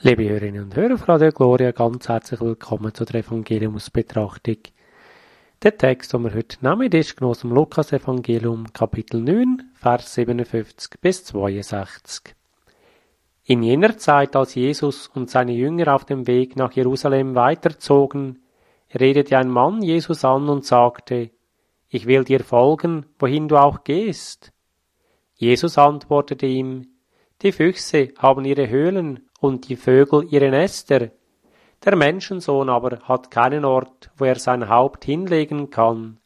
Liebe Hörerinnen und Hörer von Radio Gloria, ganz herzlich willkommen zur Evangeliumsbetrachtung. Der Text, den wir heute nehmen, ist aus dem Lukas-Evangelium, Kapitel 9, Vers 57 bis 62. In jener Zeit, als Jesus und seine Jünger auf dem Weg nach Jerusalem weiterzogen, redete ein Mann Jesus an und sagte: Ich will dir folgen, wohin du auch gehst. Jesus antwortete ihm: Die Füchse haben ihre Höhlen und die Vögel ihre Nester. Der Menschensohn aber hat keinen Ort, wo er sein Haupt hinlegen kann.